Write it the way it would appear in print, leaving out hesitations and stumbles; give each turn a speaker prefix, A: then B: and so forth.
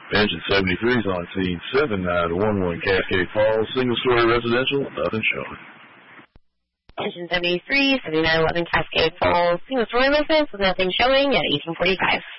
A: Engine 73 is on scene 7911 Cascade Falls, single-story residential, nothing showing.
B: Engine 73, 7911 Cascade Falls, single-story residence with nothing showing at 1845.